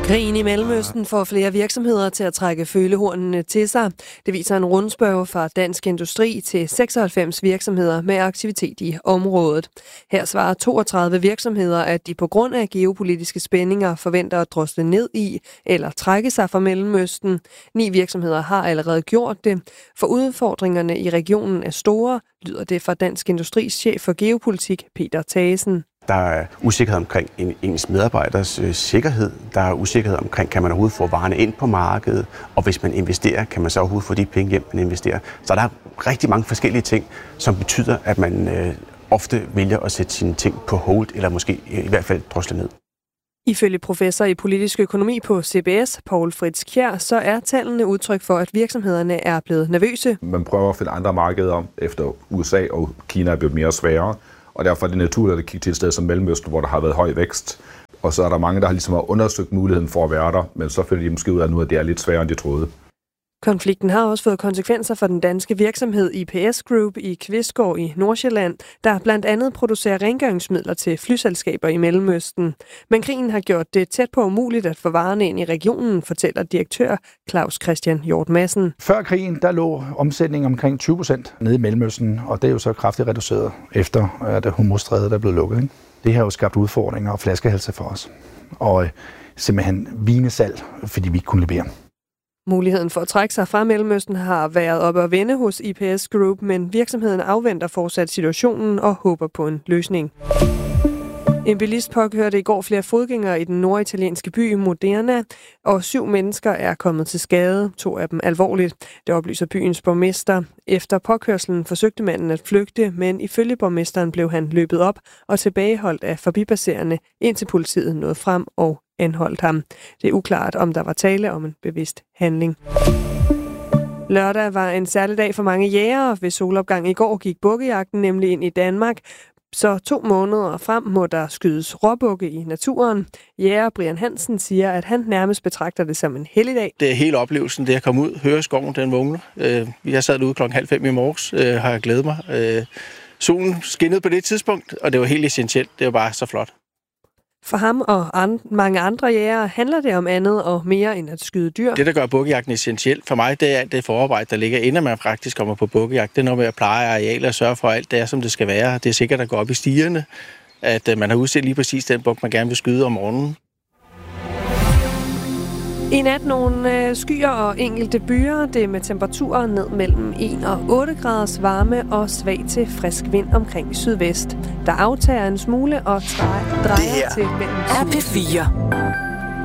Krigen i Mellemøsten får flere virksomheder til at trække følehornene til sig. Det viser en rundspørge fra Dansk Industri til 96 virksomheder med aktivitet i området. Her svarer 32 virksomheder, at de på grund af geopolitiske spændinger forventer at drosle ned i eller trække sig fra Mellemøsten. 9 virksomheder har allerede gjort det. For udfordringerne i regionen er store, lyder det fra Dansk Industris chef for geopolitik, Peter Thagesen. Der er usikkerhed omkring ens medarbejders sikkerhed. Der er usikkerhed omkring, kan man overhovedet få varerne ind på markedet? Og hvis man investerer, kan man så overhovedet få de penge hjem, man investerer? Så der er rigtig mange forskellige ting, som betyder, at man ofte vælger at sætte sine ting på hold, eller måske i hvert fald drosle ned. Ifølge professor i politisk økonomi på CBS, Poul Fritz Kjær, så er tallene udtryk for, at virksomhederne er blevet nervøse. Man prøver at finde andre markeder efter USA og Kina er blevet mere svære. Og derfor er det naturligt at kigge til et sted som Mellemøsten, hvor der har været høj vækst. Og så er der mange, der har ligesom undersøgt muligheden for at være der, men så finder de måske ud af nu, at det er lidt sværere, end de troede. Konflikten har også fået konsekvenser for den danske virksomhed IPS Group i Kvistgård i Nordsjælland, der blandt andet producerer rengøringsmidler til flyselskaber i Mellemøsten. Men krigen har gjort det tæt på umuligt at få varerne ind i regionen, fortæller direktør Claus Christian Hjort Madsen. Før krigen, der lå omsætningen omkring 20% nede i Mellemøsten, og det er jo så kraftigt reduceret efter, at Hormuzstrædet er blevet lukket. Ikke? Det har jo skabt udfordringer og flaskehalse for os, og simpelthen vinesalg, fordi vi ikke kunne levere. Muligheden for at trække sig fra Mellemøsten har været oppe at vende hos IPS Group, men virksomheden afventer fortsat situationen og håber på en løsning. En bilist påkørte i går flere fodgængere i den norditalienske by Modena, og 7 mennesker er kommet til skade, 2 af dem alvorligt. Det oplyser byens borgmester. Efter påkørslen forsøgte manden at flygte, men ifølge borgmesteren blev han løbet op og tilbageholdt af forbipasserende, indtil politiet nåede frem og anholdt ham. Det er uklart, om der var tale om en bevidst handling. Lørdag var en særlig dag for mange jægere. Ved solopgang i går gik bukkejagten nemlig ind i Danmark. Så 2 måneder frem må der skydes råbukke i naturen. Jæger Brian Hansen siger, at han nærmest betragter det som en helligdag. Det er hele oplevelsen, det at komme ud, høre skoven, den vågner. Jeg sad ude 4:30 i morges, har jeg glædet mig. Solen skinnede på det tidspunkt, og det var helt essentielt. Det var bare så flot. For ham og mange andre jægere handler det om andet og mere end at skyde dyr. Det, der gør bukkejagten essentielt for mig, det er alt det forarbejde, der ligger, inden man faktisk kommer på bukkejagt. Det er noget med at pleje arealer og sørge for, at alt det er, som det skal være. Det er sikkert at gå op i stierne, at man har udset lige præcis den buk, man gerne vil skyde om morgenen. I nat nogle skyer og enkelte byer. Det er med temperaturer ned mellem 1 og 8 graders varme og svag til frisk vind omkring sydvest. Der aftager en smule og drejer til mellem RP4.